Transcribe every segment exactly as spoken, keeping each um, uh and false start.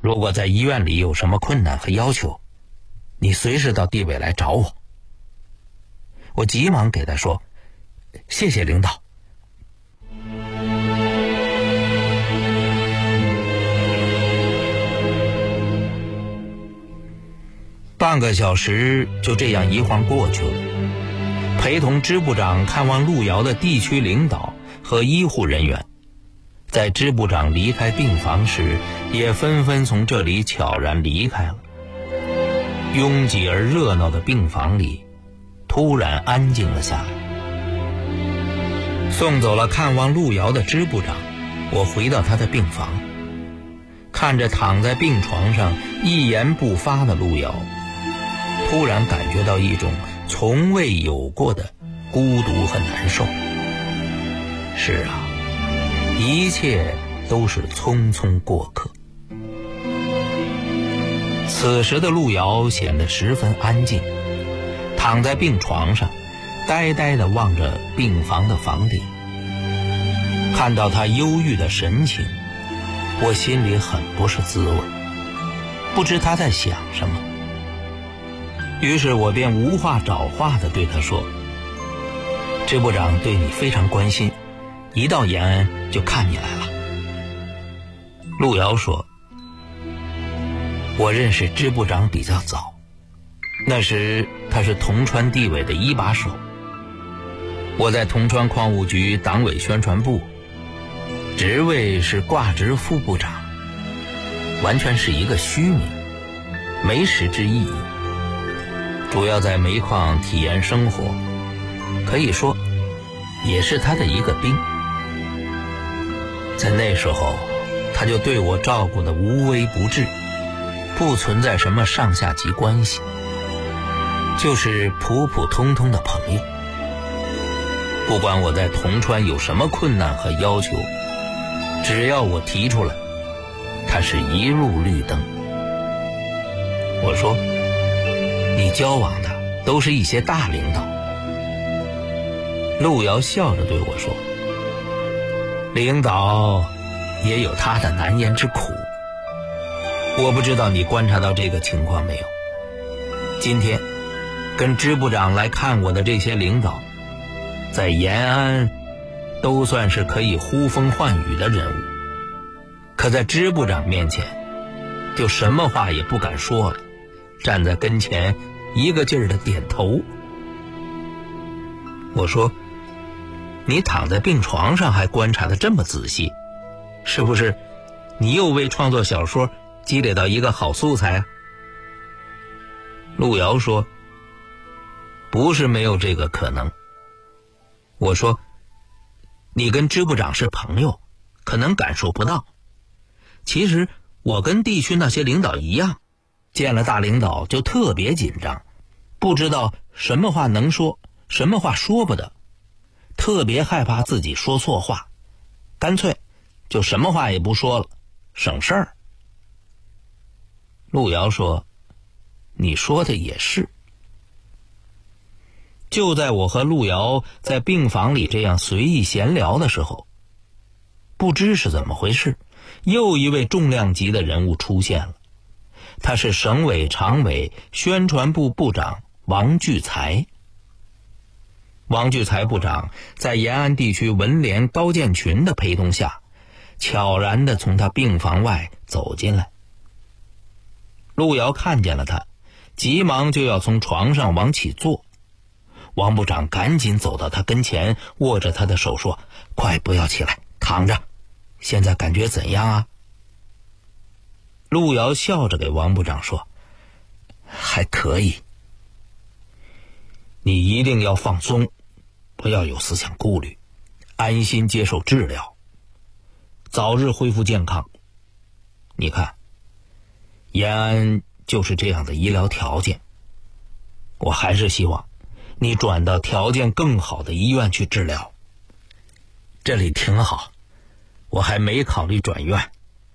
如果在医院里有什么困难和要求，你随时到地委来找我。我急忙给他说，谢谢领导。半个小时就这样一晃过去了，陪同支部长看望路遥的地区领导和医护人员，在支部长离开病房时，也纷纷从这里悄然离开了。拥挤而热闹的病房里突然安静了下来。送走了看望路遥的支部长，我回到他的病房，看着躺在病床上一言不发的路遥，突然感觉到一种从未有过的孤独和难受。是啊，一切都是匆匆过客。此时的路遥显得十分安静，躺在病床上，呆呆地望着病房的房顶。看到他忧郁的神情，我心里很不是滋味，不知他在想什么。于是我便无话找话地对他说，支部长对你非常关心，一到延安就看你来了。路遥说，我认识支部长比较早，那时他是铜川地委的一把手，我在铜川矿务局党委宣传部，职位是挂职副部长，完全是一个虚名，没实质意义，主要在煤矿体验生活，可以说也是他的一个兵。在那时候他就对我照顾得无微不至，不存在什么上下级关系，就是普普通通的朋友。不管我在铜川有什么困难和要求，只要我提出来，他是一路绿灯。我说，你交往的都是一些大领导。路遥笑着对我说，领导也有他的难言之苦。我不知道你观察到这个情况没有，今天跟支部长来看我的这些领导，在延安都算是可以呼风唤雨的人物，可在支部长面前就什么话也不敢说了，站在跟前一个劲儿的点头。我说，你躺在病床上还观察得这么仔细，是不是你又为创作小说积累到一个好素材啊？路遥说，不是没有这个可能。我说，你跟支部长是朋友，可能感受不到。其实我跟地区那些领导一样，见了大领导就特别紧张，不知道什么话能说，什么话说不得，特别害怕自己说错话，干脆就什么话也不说了，省事儿。路遥说，你说的也是。就在我和路遥在病房里这样随意闲聊的时候，不知是怎么回事，又一位重量级的人物出现了。他是省委常委宣传部部长王聚才。王聚才部长在延安地区文联高建群的陪同下，悄然地从他病房外走进来。路遥看见了他，急忙就要从床上往起坐。王部长赶紧走到他跟前，握着他的手说，快不要起来，躺着，现在感觉怎样啊？路遥笑着给王部长说，还可以。你一定要放松，不要有思想顾虑，安心接受治疗，早日恢复健康。你看，延安就是这样的医疗条件，我还是希望你转到条件更好的医院去治疗。这里挺好，我还没考虑转院。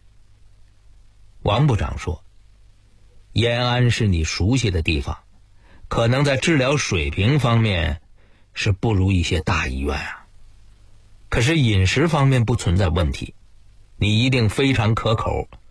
王部长说，延安是你熟悉的地方，可能在治疗水平方面是不如一些大医院啊，可是饮食方面不存在问题，你一定非常可口，